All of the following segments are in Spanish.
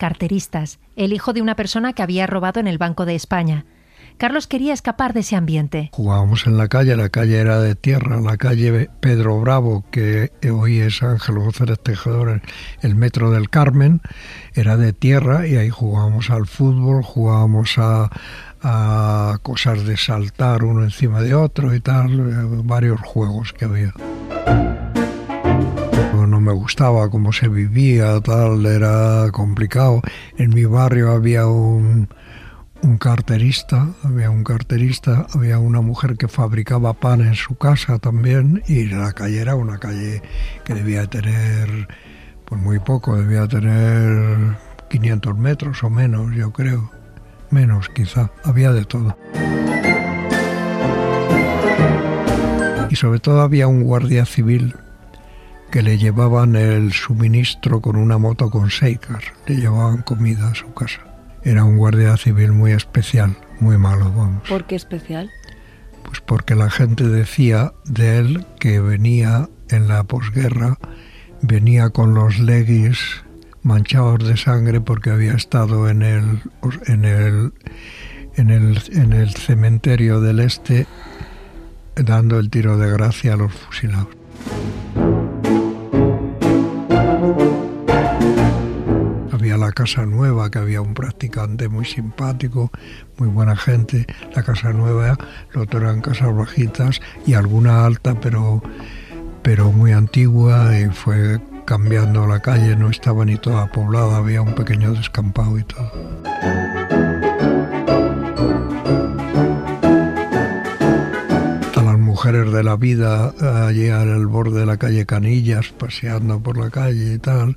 carteristas, el hijo de una persona que había robado en el Banco de España. Carlos quería escapar de ese ambiente. Jugábamos en la calle era de tierra, la calle Pedro Bravo, que hoy es Ángel González Tejedor, el Metro del Carmen, era de tierra y ahí jugábamos al fútbol, jugábamos a cosas de saltar uno encima de otro y tal, varios juegos que había. No me gustaba cómo se vivía, tal, era complicado. En mi barrio había un carterista, había una mujer que fabricaba pan en su casa también, y la calle era una calle que debía tener, pues muy poco, debía tener 500 metros o menos, yo creo, menos quizá, había de todo. Y sobre todo había un guardia civil que le llevaban el suministro con una moto con Seikar, le llevaban comida a su casa. Era un guardia civil muy especial, muy malo, vamos. ¿Por qué especial? Pues porque la gente decía de él que venía en la posguerra, venía con los leggings manchados de sangre porque había estado en el cementerio del Este dando el tiro de gracia a los fusilados. Había la Casa Nueva, que había un practicante muy simpático, muy buena gente. La Casa Nueva, lo otro eran casas bajitas y alguna alta, pero muy antigua, y fue cambiando la calle, no estaba ni toda poblada, había un pequeño descampado y todo. Las mujeres de la vida allí al borde de la calle Canillas, paseando por la calle y tal.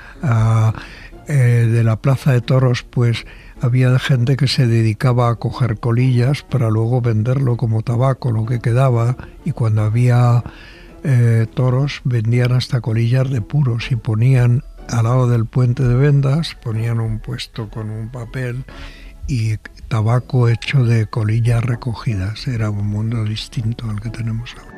De la Plaza de Toros, pues había gente que se dedicaba a coger colillas para luego venderlo como tabaco, lo que quedaba, y cuando había toros vendían hasta colillas de puros y ponían al lado del puente de vendas, ponían un puesto con un papel y tabaco hecho de colillas recogidas. Era un mundo distinto al que tenemos ahora.